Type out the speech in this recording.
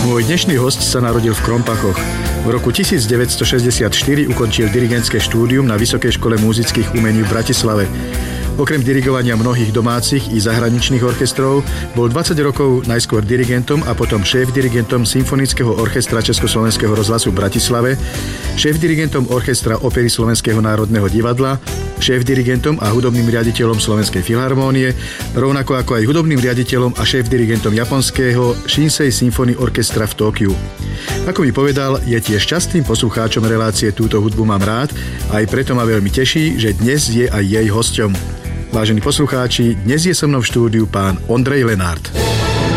Môj dnešný hosť sa narodil v Krompachoch. V roku 1964 ukončil dirigentské štúdium na Vysokej škole múzických umení v Bratislave. Okrem dirigovania mnohých domácich i zahraničných orchestrov bol 20 rokov najskôr dirigentom a potom šéf-dirigentom Symfonického orchestra Československého rozhlasu v Bratislave, šéf-dirigentom Orchestra opery Slovenského národného divadla, šéf-dirigentom a hudobným riaditeľom Slovenskej filharmónie, rovnako ako aj hudobným riaditeľom a šéf-dirigentom japonského Shinsei Symphony Orchestra v Tokiu. Ako mi povedal, je tiež častým poslucháčom relácie Túto hudbu mám rád a aj preto ma veľmi teší, že dnes je aj jej hosťom. Vážení poslucháči, dnes je so mnou v štúdiu pán Ondrej Lenárt.